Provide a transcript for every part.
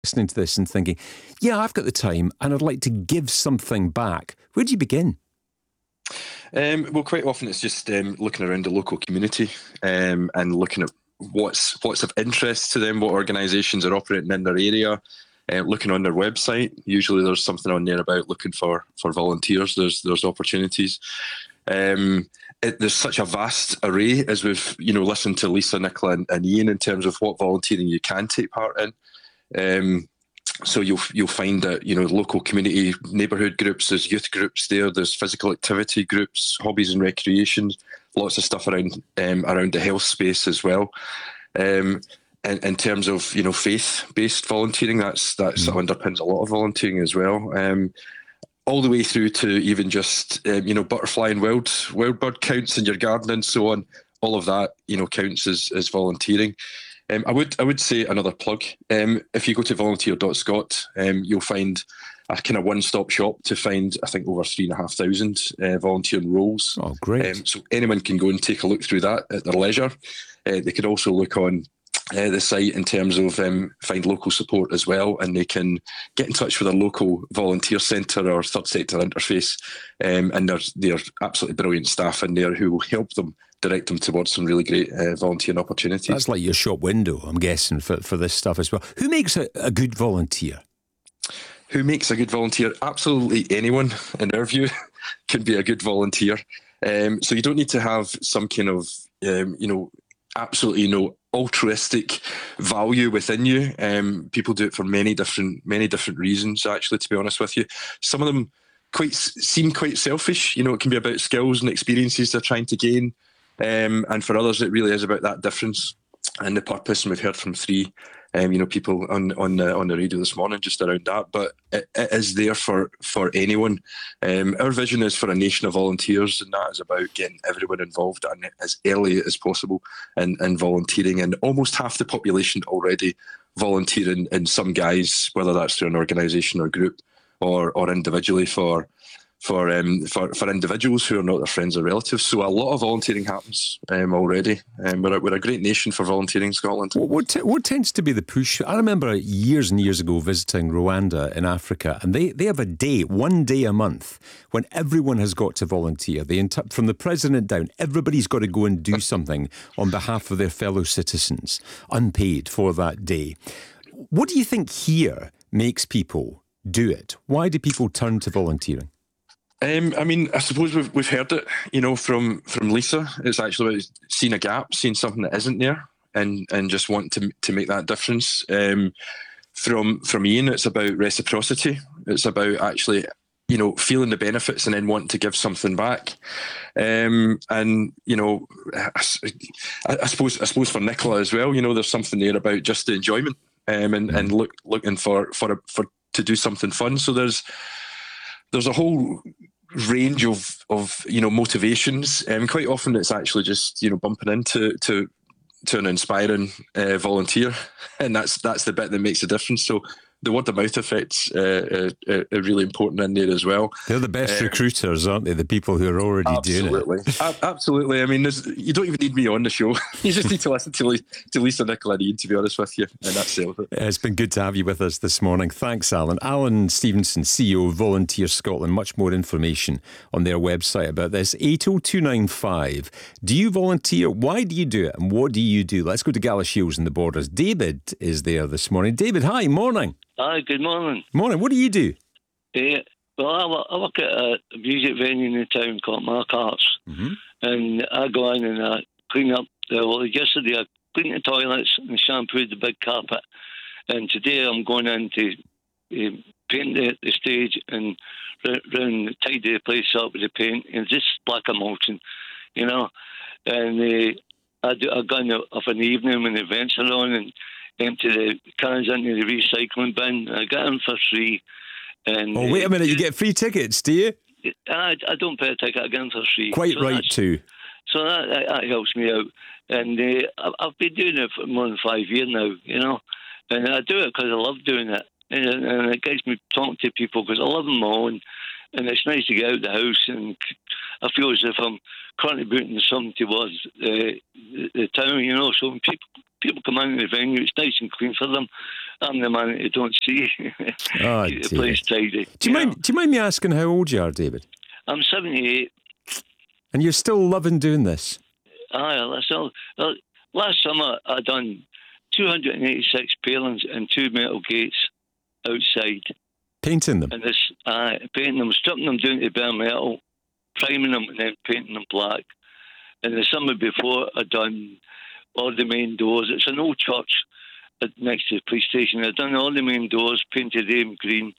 listening to this and thinking, yeah, I've got the time and I'd like to give something back. Where do you begin? Well, quite often it's just looking around the local community and looking at what's of interest to them, what organisations are operating in their area, looking on their website. Usually there's something on there about looking for volunteers. There's opportunities. There's such a vast array, as we've listened to Lisa, Nicola and Ian, in terms of what volunteering you can take part in. So you'll find that local community neighbourhood groups, there's youth groups there's physical activity groups, hobbies and recreation, lots of stuff around the health space as well. In terms of faith-based volunteering, that underpins a lot of volunteering as well. All the way through to even just butterfly and wild bird counts in your garden and so on. All of that counts as volunteering. I would say another plug. If you go to volunteer.scot, you'll find a kind of one-stop shop to find, I think, over 3,500 volunteering roles. Oh, great. So anyone can go and take a look through that at their leisure. They could also look on the site in terms of find local support as well, and they can get in touch with a local volunteer centre or third sector interface, and they're absolutely brilliant staff in there who will help them, direct them towards some really great volunteering opportunities. That's like your shop window, I'm guessing, for this stuff as well. Who makes a good volunteer? Who makes a good volunteer? Absolutely anyone, in our view, can be a good volunteer. So you don't need to have some kind of, absolutely altruistic value within you. People do it for many different reasons, actually, to be honest with you. Some of them seem quite selfish. It can be about skills and experiences they're trying to gain. And for others, it really is about that difference and the purpose. And we've heard from three, people on the radio this morning just around that. But it is there for anyone. Our vision is for a nation of volunteers, and that is about getting everyone involved and as early as possible and volunteering. And almost half the population already volunteering in some guise, whether that's through an organisation or group or individually for individuals who are not their friends or relatives. So a lot of volunteering happens already. We're a great nation for volunteering in Scotland. What tends to be the push? I remember years and years ago visiting Rwanda in Africa, and they have one day a month, when everyone has got to volunteer. From the president down, everybody's got to go and do something on behalf of their fellow citizens, unpaid for that day. What do you think here makes people do it? Why do people turn to volunteering? I suppose we've heard it, from Lisa. It's actually about seeing a gap, seeing something that isn't there, and just wanting to make that difference. From Ian, it's about reciprocity. It's about actually, feeling the benefits and then wanting to give something back. I suppose for Nicola as well, there's something there about just the enjoyment and looking for to do something fun. So there's a whole range of motivations, and quite often it's actually just bumping into an inspiring volunteer, and that's the bit that makes a difference. So the word of mouth effects are really important in there as well. They're the best recruiters, aren't they? The people who are already doing it. Absolutely. I mean, you don't even need me on the show. You just need to listen to Lisa, Nicola and Ian, to be honest with you, and that's it. It's been good to have you with us this morning. Thanks, Alan. Alan Stevenson, CEO of Volunteer Scotland. Much more information on their website about this. 80295. Do you volunteer? Why do you do it? And what do you do? Let's go to Galashiels in the Borders. David is there this morning. David, hi, morning. Hi, good morning. Morning. What do you do? Well, I work at a music venue in the town called Mark Arts, and I go in and I clean up. Yesterday I cleaned the toilets and shampooed the big carpet, and today I'm going in to paint the stage and tidy the place up with the paint and just black emulsion, And I go in of an evening when the events are on and empty the cans into the recycling bin. I get them for free. And wait a minute, you get free tickets, do you? I don't pay a ticket, I get them for free. Quite so right too. So that helps me out. And I've been doing it for more than 5 years now, And I do it because I love doing it. And it gets me talking to people because I love them all. And it's nice to get out of the house, and I feel as if I'm contributing something towards the town, So when people come in the venue, it's nice and clean for them, I'm the man that you don't see. Oh, Keep the place tidy. Do you mind me asking how old you are, David? I'm 78. And you're still loving doing this? Aye, last summer I done 286 palings and 2 metal gates outside. Painting them? And painting them, stripping them down to bare metal, priming them and then painting them black. And the summer before I done all the main doors. It's an old church next to the police station. I done all the main doors, painted them green,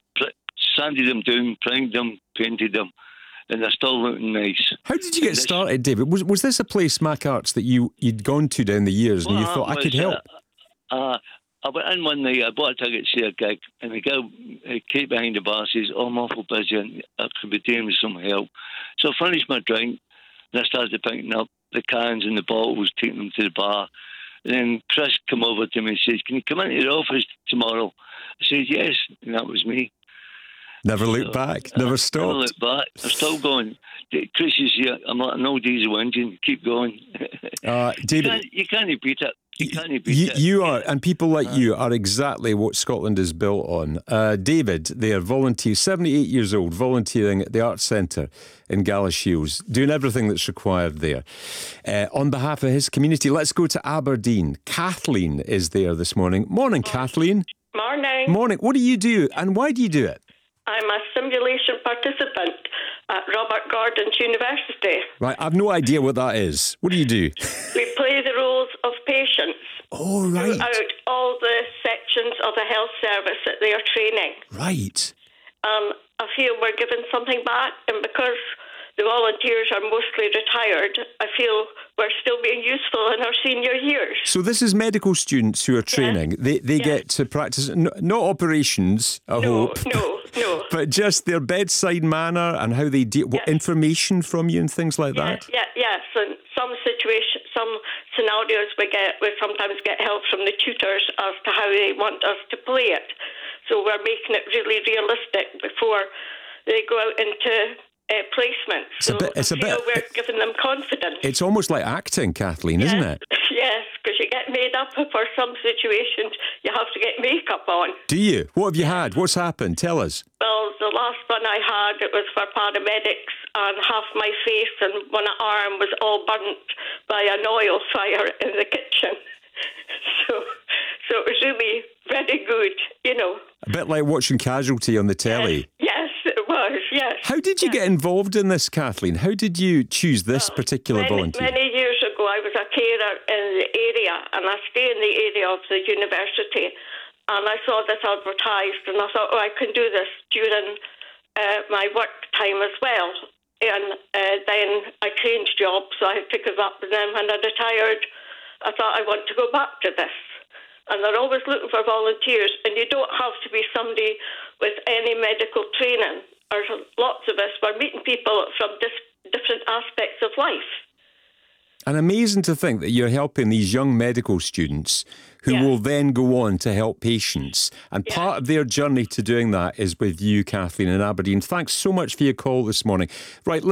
sanded them down, primed them, painted them. And they're still looking nice. How did you get started, David? Was this a place, Mac Arts, that you'd gone to down the years and you thought, I could help? I went in one night, I bought a ticket to see a gig, and the girl came behind the bar says, I'm awful busy and I could be doing with some help. So I finished my drink, and I started picking up the cans and the bottles, taking them to the bar. And then Chris came over to me and says, can you come into the office tomorrow? I said, yes, and that was me. Never looked back, never stopped. Never looked back. I'm still going. Chris is here. I'm like an old diesel engine. Keep going. David, you can't beat it. You can't beat it. You are, and people like you are exactly what Scotland is built on. David, they are volunteers, 78 years old, volunteering at the Arts Centre in Galashiels, doing everything that's required there. On behalf of his community, let's go to Aberdeen. Kathleen is there this morning. Morning, Kathleen. Morning. Morning. What do you do, and why do you do it? I'm a simulation participant at Robert Gordon's University. Right, I've no idea what that is. What do you do? We play the roles of patients. Oh, right. Throughout all the sections of the health service that they are training. Right. I feel we're giving something back, and because the volunteers are mostly retired, I feel we're still being useful in our senior years. So this is medical students who are training. They get to practice, not operations, I hope. No. But just their bedside manner and how they deal, information from you and things like that? Yes. And some scenarios we sometimes get help from the tutors as to how they want us to play it. So we're making it really realistic before they go out into placement. We're giving them confidence. It's almost like acting, Kathleen, isn't it? Yes, because you get made up for some situations. You have to get makeup on. Do you? What have you had? What's happened? Tell us. Well, the last one I had, it was for paramedics, and half my face and one arm was all burnt by an oil fire in the kitchen. So it was really very good, A bit like watching Casualty on the telly. Yes, it was, yes. How did you get involved in this, Kathleen? How did you choose this particular volunteer? Many years ago, I was a carer in the area, and I stay in the area of the university, and I saw this advertised, and I thought, I can do this during my work time as well. And then I changed jobs, so I took it up, and then when I retired, I thought I want to go back to this. And they're always looking for volunteers, and you don't have to be somebody with any medical training. There's lots of us. We're meeting people from different aspects of life. And amazing to think that you're helping these young medical students who will then go on to help patients. And part of their journey to doing that is with you, Kathleen, in Aberdeen. Thanks so much for your call this morning. Right.